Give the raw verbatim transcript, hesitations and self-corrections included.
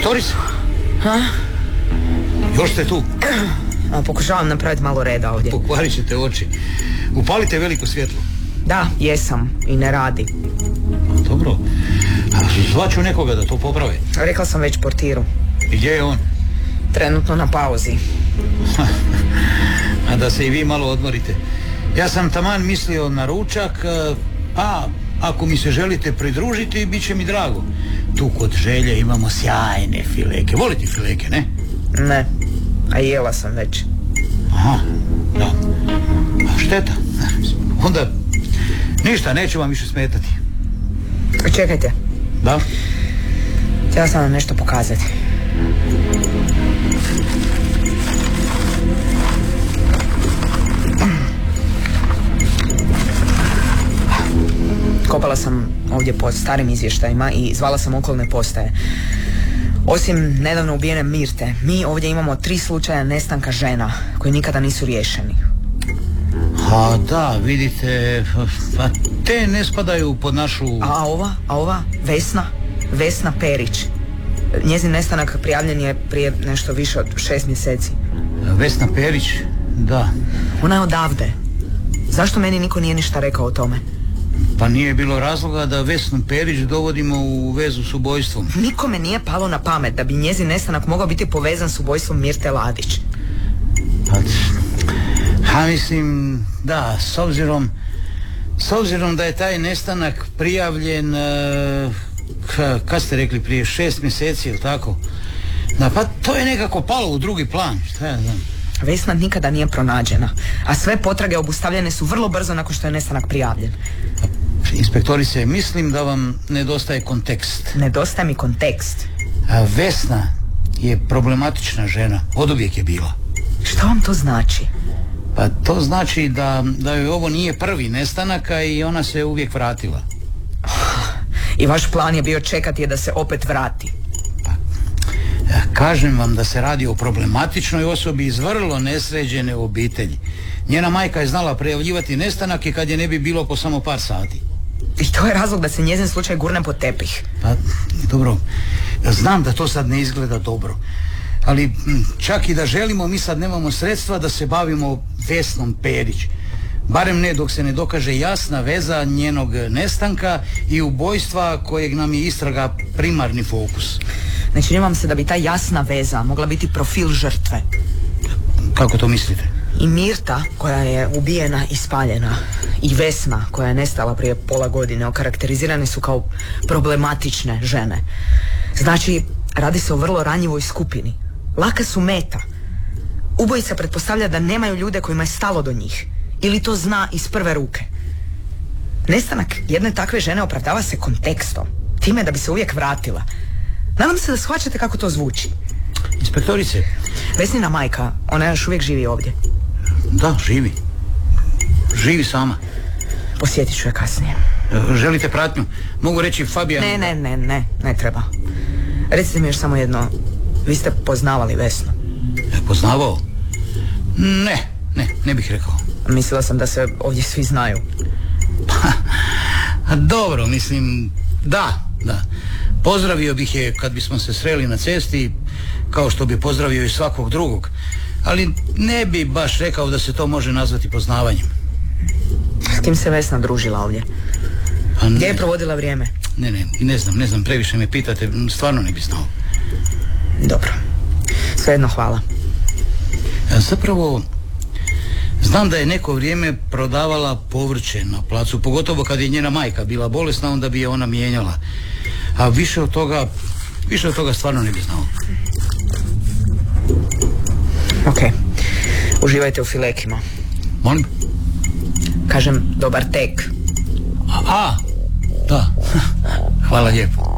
Inspektorice? Ha? Još ste tu? A, pokušavam napraviti malo reda ovdje. Pokvarit ćete oči. Upalite veliko svjetlo. Da, jesam i ne radi. Dobro. Zvaću nekoga da to popravi. Rekla sam već portiru. I gdje je on? Trenutno na pauzi. A da se i vi malo odmorite. Ja sam taman mislio na ručak, a ako mi se želite pridružiti, bit će mi drago. Tu kod Želje imamo sjajne fileke. Volite fileke, ne? Ne, a jela sam već. Aha, da. A šteta. Onda ništa, neću vam više smetati. Čekajte. Da? Htjela sam vam nešto pokazati. Kopala sam ovdje po starim izvještajima i zvala sam okolne postaje. Osim nedavno ubijene Mirte, mi ovdje imamo tri slučaja nestanka žena koji nikada nisu riješeni. A da, vidite, a te ne spadaju pod našu... A ova, a ova, Vesna, Vesna Perić. Njezin nestanak prijavljen je prije nešto više od šest mjeseci. Vesna Perić, da. Ona je odavde. Zašto meni niko nije ništa rekao o tome? Pa nije bilo razloga da Vesnu Perić dovodimo u vezu s ubojstvom. Nikome nije palo na pamet da bi njezin nestanak mogao biti povezan s ubojstvom Mirte Ladić. Pa, ha, mislim, da, s obzirom s obzirom da je taj nestanak prijavljen uh, kad ste rekli, prije šest mjeseci, ili tako? Da, pa to je nekako palo u drugi plan, šta ja znam. Vesna nikada nije pronađena, a sve potrage obustavljene su vrlo brzo nakon što je nestanak prijavljen. Inspektorice, mislim da vam nedostaje kontekst. Nedostaje mi kontekst. A Vesna je problematična žena, oduvijek je bila. Šta vam to znači? Pa to znači da, da joj ovo nije prvi nestanak, a i ona se uvijek vratila. I vaš plan je bio čekati je da se opet vrati. Pa, kažem vam da se radi o problematičnoj osobi iz vrlo nesređene obitelji. Njena majka je znala prijavljivati nestanak i kad je ne bi bilo po samo par sati. I to je razlog da se njezin slučaj gurne pod tepih. Pa, dobro, znam da to sad ne izgleda dobro, ali čak i da želimo, mi sad nemamo sredstva da se bavimo Vesnom Perić. Barem ne dok se ne dokaže jasna veza njenog nestanka i ubojstva kojeg nam je istraga primarni fokus. Ne čini vam se da bi ta jasna veza mogla biti profil žrtve? Kako to mislite? I Mirta, koja je ubijena i spaljena, i Vesna, koja je nestala prije pola godine, okarakterizirane su kao problematične žene. Znači, radi se o vrlo ranjivoj skupini. Laka su meta. Ubojica pretpostavlja da nemaju ljude kojima je stalo do njih. Ili to zna iz prve ruke. Nestanak jedne takve žene opravdava se kontekstom. Time da bi se uvijek vratila. Nadam se da shvaćate kako to zvuči. Inspektorice. Vesnina majka, ona još uvijek živi ovdje. Da, živi. Živi sama. Posjetit ću je kasnije. Želite pratnju? Mogu reći Fabijan... Ne, ne, ne, ne, ne treba. Recite mi još samo jedno. Vi ste poznavali Vesnu? Poznavao? Ne, ne, ne bih rekao. Mislila sam da se ovdje svi znaju. Pa, dobro, mislim, da, da. Pozdravio bih je kad bismo se sreli na cesti, kao što bi pozdravio i svakog drugog. Ali ne bi baš rekao da se to može nazvati poznavanjem. S kim se Vesna družila ovdje? Gdje je provodila vrijeme? Ne, ne, ne znam, ne znam, previše me pitate, stvarno ne bi znao. Dobro, svejedno hvala. A zapravo, znam da je neko vrijeme prodavala povrće na placu, pogotovo kad je njena majka bila bolesna, onda bi je ona mijenjala. A više od toga, više od toga stvarno ne bi znao. Ok, uživajte u filekima. Molim? Kažem, dobar tek. A, a da, hvala lijepo.